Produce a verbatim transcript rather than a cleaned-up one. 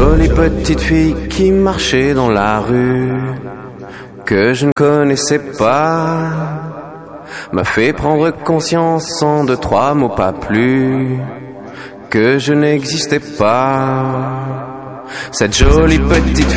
jolie petite fille qui marchait dans la rue, que je ne connaissais pas, m'a fait prendre conscience en deux, trois mots pas plus, que je n'existais pas. Cette jolie petite